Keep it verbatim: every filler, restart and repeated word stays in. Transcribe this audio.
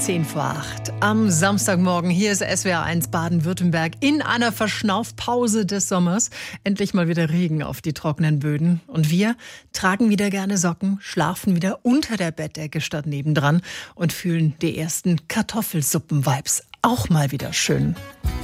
Zehn vor acht. Am Samstagmorgen, hier ist S W R eins Baden-Württemberg in einer Verschnaufpause des Sommers. Endlich mal wieder Regen auf die trockenen Böden. Und wir tragen wieder gerne Socken, schlafen wieder unter der Bettdecke statt nebendran und fühlen die ersten Kartoffelsuppen-Vibes. Auch mal wieder schön.